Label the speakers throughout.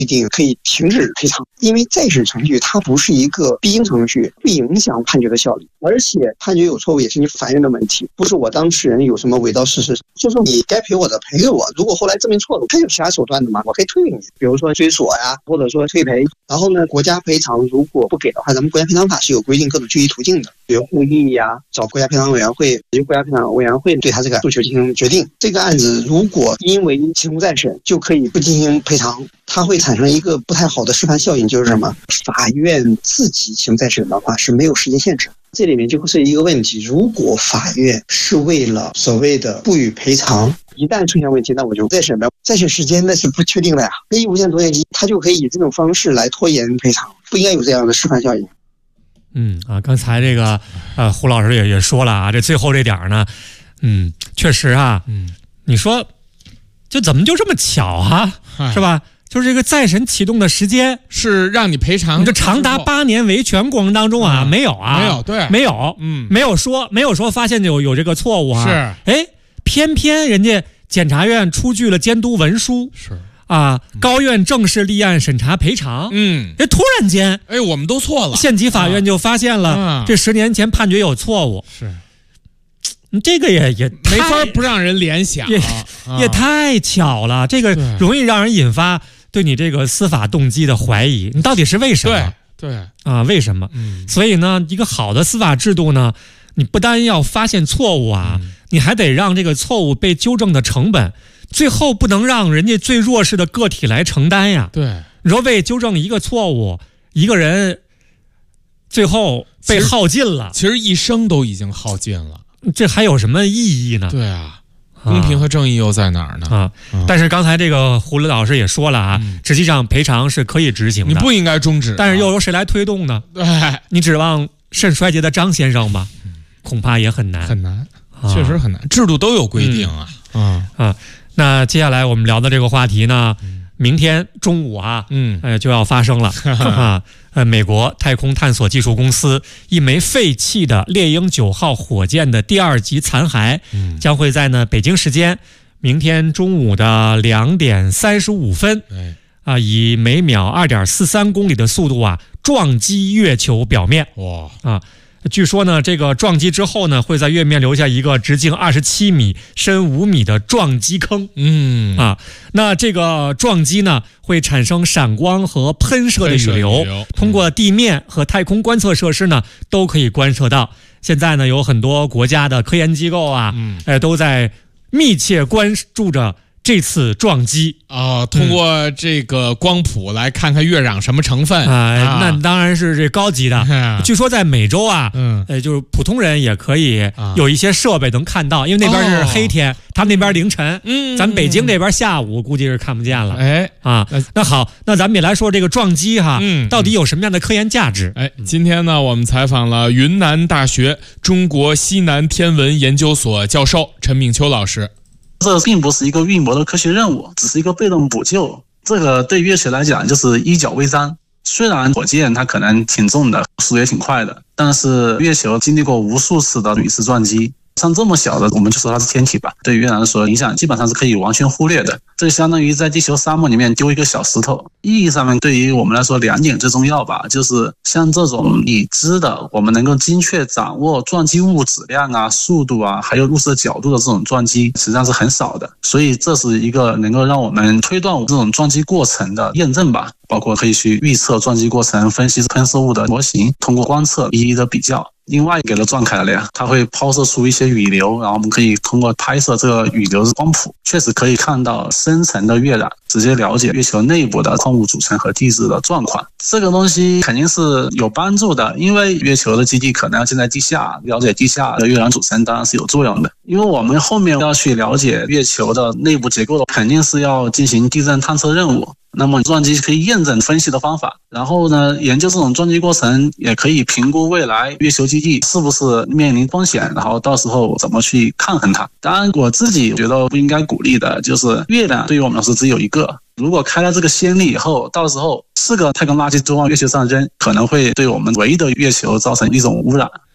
Speaker 1: 一定可以停止赔偿，因为再审程序它不是一个必经程序，不影响判决的效力，而且判决有错误也是你法院的问题，不是我当事人有什么伪造事实，就是你该赔我的赔给我，如果后来证明错了，还有其他手段的嘛，我可以退给你，比如说追索呀，或者说退赔。然后呢，国家赔偿如果不给的话，咱们国家赔偿法是有规定各种具体途径的，比如故意呀，找国家赔偿委员会，由国家赔偿委员会对他这个诉求进行决定。这个案子如果因为起诉再审就可以不进行赔偿，它会产生一个不太好的示范效应，就是什么？法院自己起诉再审的话是没有时间限制。这里面就会是一个问题，如果法院是为了所谓的不予赔偿，一旦出现问题，那我就再审呗，再审时间那是不确定的呀，可以无限拖延期，他就可以以这种方式来拖延赔偿，不应该有这样的示范效应。
Speaker 2: 刚才这个胡老师也说了啊，这最后这点呢，确实啊，你说就怎么就这么巧啊，是吧？就是这个再审启动的时间
Speaker 3: 是让你赔偿，
Speaker 2: 你这长达8年维权过程当中啊，没有啊，
Speaker 3: 没有，对，
Speaker 2: 没有，没有说发现有这个错误啊，
Speaker 3: 是，
Speaker 2: 偏偏人家检察院出具了监督文书，
Speaker 3: 是
Speaker 2: 啊，高院正式立案审查赔偿，突然间，
Speaker 3: 我们都错了，
Speaker 2: 县级法院就发现了这10年前判决有错误，
Speaker 3: 是。
Speaker 2: 这个也
Speaker 3: 没法不让人联想，
Speaker 2: 也太巧了，这个容易让人引发对你这个司法动机的怀疑，你到底是为什么？
Speaker 3: 对
Speaker 2: 啊，为什么？所以呢，一个好的司法制度呢，你不单要发现错误啊，你还得让这个错误被纠正的成本，最后不能让人家最弱势的个体来承担呀。
Speaker 3: 对，
Speaker 2: 你说为纠正一个错误，一个人最后被耗尽了，
Speaker 3: 其实一生都已经耗尽了。
Speaker 2: 这还有什么意义呢？
Speaker 3: 对啊，公平和正义又在哪儿呢？
Speaker 2: 但是刚才这个胡老师也说了啊，实际上赔偿是可以执行的，
Speaker 3: 你不应该终止，
Speaker 2: 但是又由谁来推动呢？
Speaker 3: 对，
Speaker 2: 你指望肾衰竭的张先生吧，恐怕也很难，
Speaker 3: 很难，确实很难。制度都有规定啊。
Speaker 2: 那接下来我们聊的这个话题呢，明天中午啊，就要发生了啊。美国太空探索技术公司一枚废弃的猎鹰9号火箭的第2级残骸，将会在北京时间明天中午的2点35分，以每秒2.43公里的速度啊撞击月球表面。据说呢，这个撞击之后呢，会在月面留下一个直径27米、深5米的撞击坑。那这个撞击呢，会产生闪光和喷射的雨流，通过地面和太空观测设施呢，都可以观测到。现在呢，有很多国家的科研机构啊，都在密切关注着这次撞击
Speaker 3: 通过这个光谱来看看月壤什么成分
Speaker 2: 那当然是这高级的。据说在美洲啊，就是普通人也可以有一些设备能看到，因为那边是黑天，他们那边凌晨，咱们北京这边下午估计是看不见了。那好，那咱们也来说这个撞击哈，到底有什么样的科研价值？
Speaker 3: 今天呢，我们采访了云南大学中国西南天文研究所教授陈炳秋老师。
Speaker 4: 这并不是一个预谋的科学任务，只是一个被动补救。这个对月球来讲就是一脚微章。虽然火箭它可能挺重的，速度也挺快的，但是月球经历过无数次的陨石撞击，像这么小的，我们就说它是天体吧，对于月壤所影响基本上是可以完全忽略的。这相当于在地球沙漠里面丢一个小石头。意义上面对于我们来说2点最重要吧，就是像这种已知的，我们能够精确掌握撞击物质量啊、速度啊，还有入射角度的这种撞击，实际上是很少的。所以这是一个能够让我们推断这种撞击过程的验证吧，包括可以去预测撞击过程、分析喷射物的模型，通过观测一一的比较。另外给了撞开了呀，它会抛射出一些雨流，然后我们可以通过拍摄这个雨流的光谱，确实可以看到深层的月壤，直接了解月球内部的矿物组成和地质的状况。这个东西肯定是有帮助的，因为月球的基地可能要建在地下，了解地下的月壤组成当然是有作用的。因为我们后面要去了解月球的内部结构的，肯定是要进行地震探测任务。那么撞击可以验证分析的方法，然后呢，研究这种撞击过程，也可以评估未来月球基地是不是面临风险，然后到时候怎么去抗衡它。当然我自己觉得不应该鼓励的就是月壤对于我们来说只有一个，如果开了这个先例以后，到时候4个太空垃圾都往月球上扔，可能会对我们唯一的月球造成一种污染。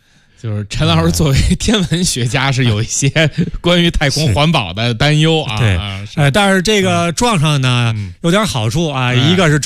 Speaker 3: 就是陈老师作为天文学家是有一些关于太空环保的担忧啊。
Speaker 2: 对，但是这个撞上呢有点好处啊，一个是